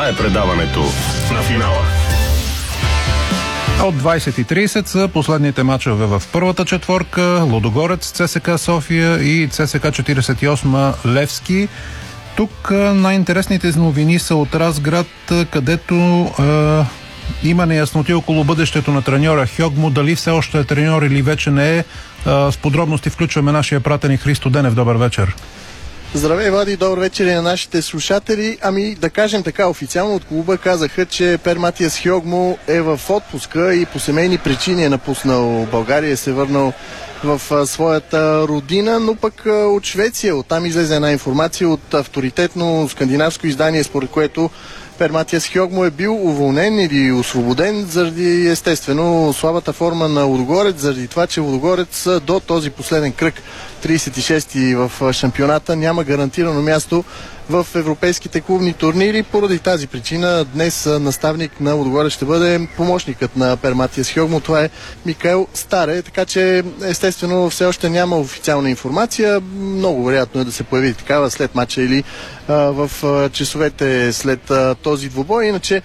е предаването на финала. От 20:30 са последните мачове в първата четворка. Лудогорец, ЦСКА София и ЦСКА 48 Левски. Тук най-интересните новини са от Разград, където има неясноти около бъдещето на треньора Хьогмо. Дали все още е треньор или вече не е. С подробности включваме нашия пратеник Христо Денев. Добър вечер. Здравей, Влади, добър вечер и на нашите слушатели. Да кажем така, официално от клуба казаха, че Пер Матиас Хьогмо е в отпуска и по семейни причини е напуснал България, се върнал в своята родина, но пък от Швеция. Оттам излезе една информация от авторитетно скандинавско издание, според което Пер Матиас Хьогмо е бил уволнен или освободен заради естествено слабата форма на Лудогорец, заради това, че Лудогорец до този последен кръг, 36-ти в шампионата, няма гарантирано място в европейските клубни турнири. Поради тази причина днес наставник на Лудогорец ще бъде помощникът на Пер Матиас Хьогмо. Това е Микаел Старе, така че естествено все още няма официална информация. Много вероятно е да се появи такава след матча или в часовете след този двубой. Иначе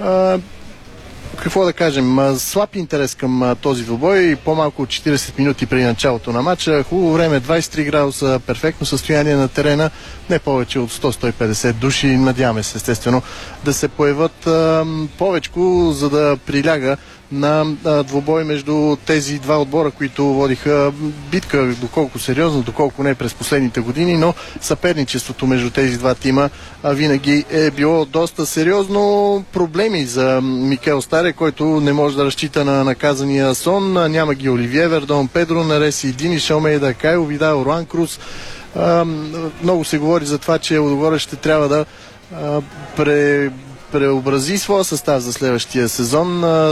какво да кажем, слаб интерес към този двубой, по-малко от 40 минути преди началото на матча, хубаво време, 23 градуса, перфектно състояние на терена, не повече от 100-150 души, надяваме се естествено да се появят повечко, за да приляга на двубой между тези два отбора, които водиха битка, доколко сериозно, доколко не през последните години, но съперничеството между тези два тима винаги е било доста сериозно. Проблеми за Микел Старе, който не може да разчита на наказания Сон, няма ги Оливие Вердон, Педро Нареси, Дини Шалмейда, Кайло Видал, Руан Круз. Много се говори за това, че Лудогорец ще трябва да преобрази своя състав за следващия сезон,